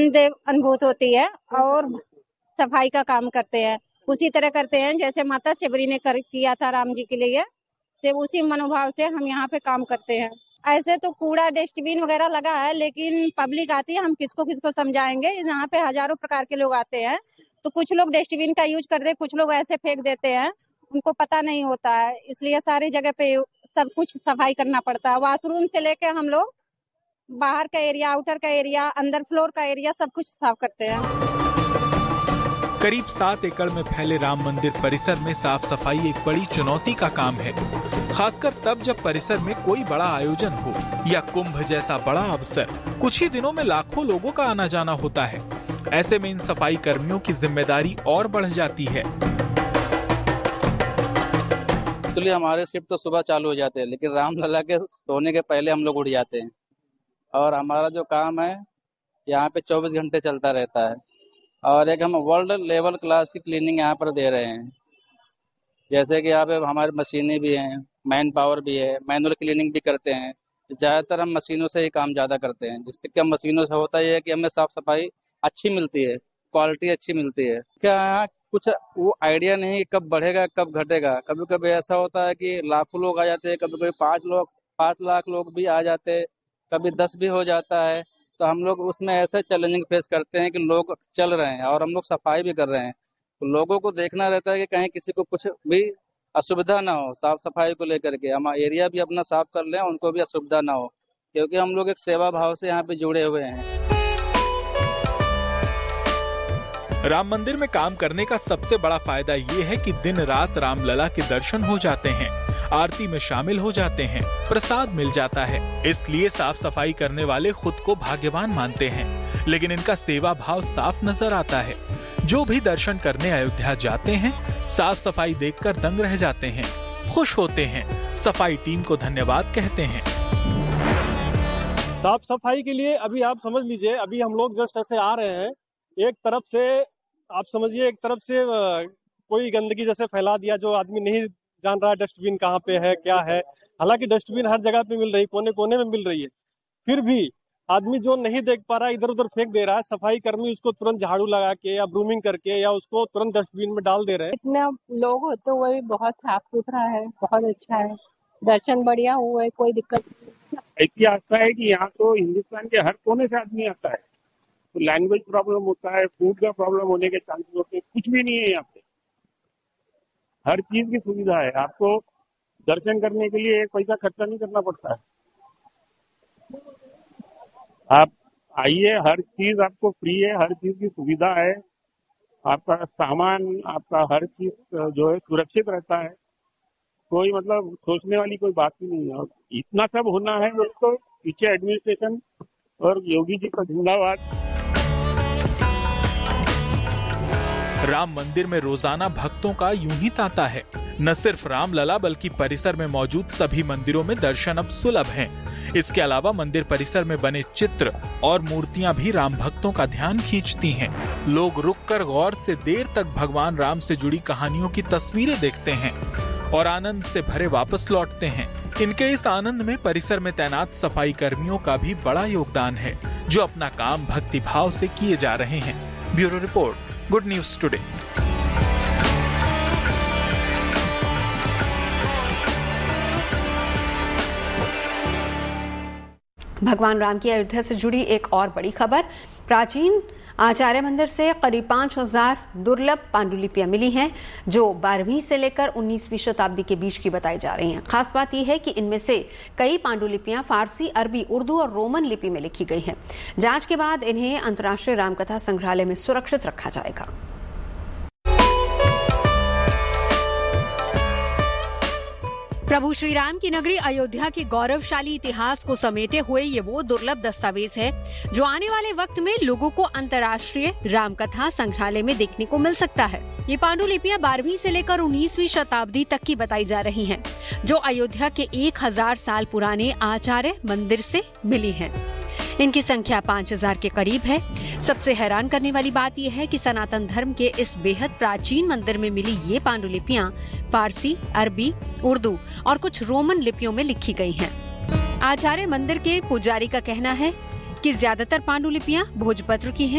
देव अनुभूत होती है और सफाई का काम करते हैं। उसी तरह करते हैं जैसे माता शबरी ने किया था राम जी के लिए, तो उसी मनोभाव से हम यहाँ पे काम करते हैं। ऐसे तो कूड़ा डस्टबिन वगैरह लगा है, लेकिन पब्लिक आती है, हम किसको किसको समझाएंगे। यहाँ पे हजारों प्रकार के लोग आते हैं, तो कुछ लोग डस्टबिन का यूज करते हैं, कुछ लोग ऐसे फेंक देते हैं, उनको पता नहीं होता है। इसलिए सारी जगह पे सब कुछ सफाई करना पड़ता है। वॉशरूम से लेके हम लोग बाहर का एरिया, आउटर का एरिया, अंदर फ्लोर का एरिया, सब कुछ साफ करते हैं। करीब 7 एकड़ में फैले राम मंदिर परिसर में साफ सफाई एक बड़ी चुनौती का काम है, खासकर तब जब परिसर में कोई बड़ा आयोजन हो या कुंभ जैसा बड़ा अवसर। कुछ ही दिनों में लाखों लोगों का आना जाना होता है। ऐसे में इन सफाई कर्मियों की जिम्मेदारी और बढ़ जाती है। एक्चुअली हमारे शिफ्ट तो सुबह चालू हो जाते हैं, लेकिन रामलला के सोने के पहले हम लोग उठ जाते हैं और हमारा जो काम है यहाँ पे 24 घंटे चलता रहता है। और एक हम वर्ल्ड लेवल क्लास की क्लीनिंग यहाँ पर दे रहे हैं। जैसे कि यहाँ पे हमारी मशीनें भी हैं, मैन पावर भी है, मैनुअल क्लीनिंग भी करते हैं। ज़्यादातर हम मशीनों से ही काम ज़्यादा करते हैं, जिससे कि हम मशीनों से होता ही है कि हमें साफ सफाई अच्छी मिलती है, क्वालिटी अच्छी मिलती है। क्या यहाँ कुछ वो आइडिया नहीं कब बढ़ेगा कब घटेगा। कभी कभी ऐसा होता है कि लाखों लोग आ जाते हैं, कभी कभी 5 लाख लोग भी आ जाते हैं, कभी 10 भी हो जाता है। तो हम लोग उसमें ऐसे चैलेंजिंग फेस करते हैं कि लोग चल रहे हैं और हम लोग सफाई भी कर रहे हैं, तो लोगों को देखना रहता है कि कहीं किसी को कुछ भी असुविधा ना हो साफ सफाई को लेकर के। हम एरिया भी अपना साफ कर लें, उनको भी असुविधा ना हो, क्योंकि हम लोग एक सेवा भाव से यहाँ पे जुड़े हुए हैं। राम मंदिर में काम करने का सबसे बड़ा फायदा ये है कि दिन रात रामलला के दर्शन हो जाते हैं, आरती में शामिल हो जाते हैं, प्रसाद मिल जाता है। इसलिए साफ सफाई करने वाले खुद को भाग्यवान मानते हैं, लेकिन इनका सेवा भाव साफ नजर आता है। जो भी दर्शन करने अयोध्या जाते हैं, साफ सफाई देखकर दंग रह जाते हैं, खुश होते हैं, सफाई टीम को धन्यवाद कहते हैं। साफ सफाई के लिए अभी आप समझ लीजिए, अभी हम लोग जस्ट ऐसे आ रहे हैं, एक तरफ से आप समझिए, एक तरफ से कोई गंदगी जैसे फैला दिया, जो आदमी नहीं जान रहा है डस्टबिन कहाँ पे है क्या है। हालांकि डस्टबिन हर जगह पे मिल रही, कोने कोने में मिल रही है, फिर भी आदमी जो नहीं देख पा रहा है इधर उधर फेंक दे रहा है। सफाई कर्मी उसको तुरंत झाड़ू लगा के या ब्रूमिंग करके या उसको तुरंत डस्टबिन में डाल दे रहे हैं। इतना लोग होते हुए भी बहुत साफ सुथरा है, बहुत अच्छा है, दर्शन बढ़िया हुए, कोई दिक्कत नहीं। ऐसी आस्था है कि यहाँ तो हिंदुस्तान के हर कोने से आदमी आता है, तो लैंग्वेज प्रॉब्लम होता है, फूड का प्रॉब्लम होने के चांसेस होते हैं, कुछ भी नहीं है यहाँ पे। हर चीज की सुविधा है, आपको दर्शन करने के लिए एक पैसा खर्चा नहीं करना पड़ता है। आप आइए, हर चीज आपको फ्री है, हर चीज की सुविधा है, आपका सामान, आपका हर चीज जो है सुरक्षित रहता है। कोई मतलब सोचने वाली कोई बात ही नहीं है। और इतना सब होना है तो पीछे एडमिनिस्ट्रेशन और योगी जी का जिंदाबाद। राम मंदिर में रोजाना भक्तों का यूं ही तांता है। न सिर्फ रामलला बल्कि परिसर में मौजूद सभी मंदिरों में दर्शन अब सुलभ हैं। इसके अलावा मंदिर परिसर में बने चित्र और मूर्तियां भी राम भक्तों का ध्यान खींचती हैं। लोग रुककर गौर से देर तक भगवान राम से जुड़ी कहानियों की तस्वीरें देखते हैं और आनंद से भरे वापस लौटते हैं। इनके इस आनंद में परिसर में तैनात सफाई कर्मियों का भी बड़ा योगदान है, जो अपना काम भक्ति भाव से किए जा रहे हैं। Bureau report, good news today. भगवान राम की अयोध्या से जुड़ी एक और बड़ी खबर। प्राचीन आचार्य मंदिर से करीब 5000 दुर्लभ पांडुलिपियां मिली हैं, जो 12वीं से लेकर 19वीं शताब्दी के बीच की बताई जा रही हैं। खास बात यह है कि इनमें से कई पांडुलिपियां फारसी, अरबी, उर्दू और रोमन लिपि में लिखी गई हैं। जांच के बाद इन्हें अंतर्राष्ट्रीय रामकथा संग्रहालय में सुरक्षित रखा जाएगा। प्रभु श्री राम की नगरी अयोध्या के गौरवशाली इतिहास को समेटे हुए ये वो दुर्लभ दस्तावेज है, जो आने वाले वक्त में लोगों को अंतर्राष्ट्रीय रामकथा संग्रहालय में देखने को मिल सकता है। ये पांडुलिपियां 12वीं से लेकर 19वीं शताब्दी तक की बताई जा रही हैं, जो अयोध्या के 1000 साल पुराने आचार्य मंदिर से मिली हैं। इनकी संख्या 5000 के करीब है। सबसे हैरान करने वाली बात यह है कि सनातन धर्म के इस बेहद प्राचीन मंदिर में मिली ये पांडुलिपियां फारसी, अरबी, उर्दू और कुछ रोमन लिपियों में लिखी गई हैं। आचार्य मंदिर के पुजारी का कहना है कि ज्यादातर पांडुलिपियां भोजपत्र की हैं।